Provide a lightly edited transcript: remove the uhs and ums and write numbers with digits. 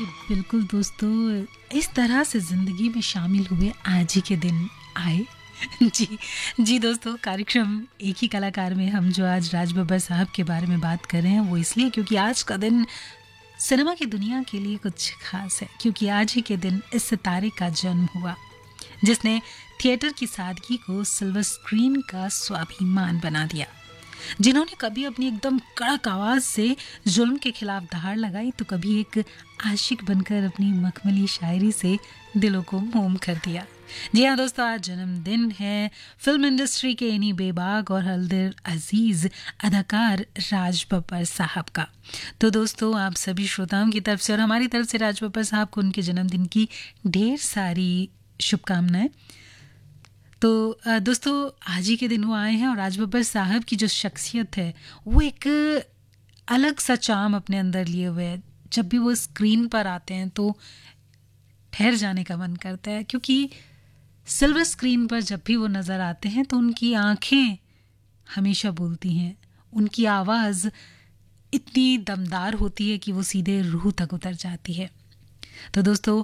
बिल्कुल दोस्तों, इस तरह से ज़िंदगी में शामिल हुए आज ही के दिन आए। जी, जी दोस्तों, कार्यक्रम एक ही कलाकार में हम जो आज राज बब्बर साहब के बारे में बात कर रहे हैं वो इसलिए क्योंकि आज का दिन सिनेमा की दुनिया के लिए कुछ खास है, क्योंकि आज ही के दिन इस सितारे का जन्म हुआ जिसने थिएटर की सादगी को सिल्वर स्क्रीन का स्वाभिमान बना दिया, जिन्होंने कभी अपनी एकदम कड़क आवाज से जुल्म के खिलाफ दहाड़ लगाई तो कभी एक आशिक बनकर अपनी मखमली शायरी से दिलों को मोम कर दिया। जी हाँ दोस्तों, आज जन्मदिन है फिल्म इंडस्ट्री के इन्हीं बेबाक और हल्दिल अजीज अदाकार राज बब्बर साहब का। तो दोस्तों, आप सभी श्रोताओं की तरफ से और हमारी तरफ से राज बब्बर साहब को उनके जन्मदिन की ढेर सारी शुभकामनाएं। तो दोस्तों, आज ही के दिन वो आए हैं और राज बब्बर साहब की जो शख्सियत है वो एक अलग सा चार्म अपने अंदर लिए हुए है। जब भी वो स्क्रीन पर आते हैं तो ठहर जाने का मन करता है, क्योंकि सिल्वर स्क्रीन पर जब भी वो नज़र आते हैं तो उनकी आंखें हमेशा बोलती हैं, उनकी आवाज़ इतनी दमदार होती है कि वो सीधे रूह तक उतर जाती है। तो दोस्तों,